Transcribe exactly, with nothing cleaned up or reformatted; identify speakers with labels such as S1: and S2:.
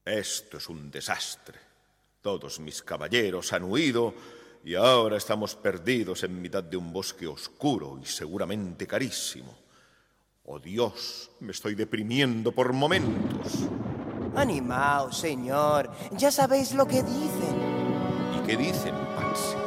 S1: Esto es un desastre. Todos mis caballeros han huido y ahora estamos perdidos en mitad de un bosque oscuro y seguramente carísimo. ¡Oh, Dios! Me estoy deprimiendo por momentos.
S2: Animaos, señor. Ya sabéis lo que dicen.
S1: ¿Y qué dicen, Pansy?